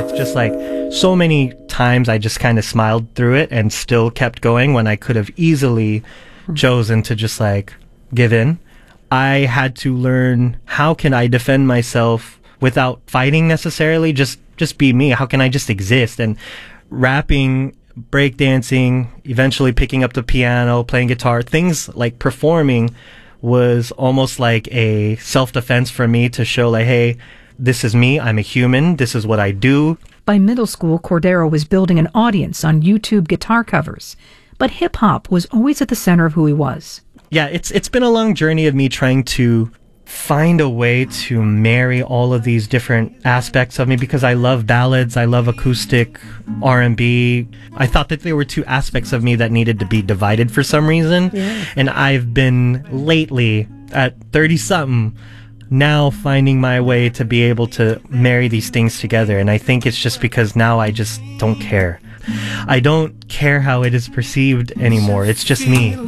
It's just like so many times I just kind of smiled through it and still kept going when I could have easily chosen to just like give in. I had to learn, how can I defend myself without fighting necessarily? Just be me. How can I just exist? And rapping, breakdancing, eventually picking up the piano, playing guitar, things like performing was almost like a self-defense for me to show like, hey, this is me. I'm a human. This is what I do. By middle school, Cordero was building an audience on YouTube guitar covers, but hip-hop was always at the center of who he was. Yeah, it's been a long journey of me trying to find a way to marry all of these different aspects of me, because I love ballads, I love acoustic R&B. I thought that there were two aspects of me that needed to be divided for some reason. Yeah. And I've been lately, at 30-something, now finding my way to be able to marry these things together. And I think it's just because now I just don't care. I don't care how it is perceived anymore. It's just me.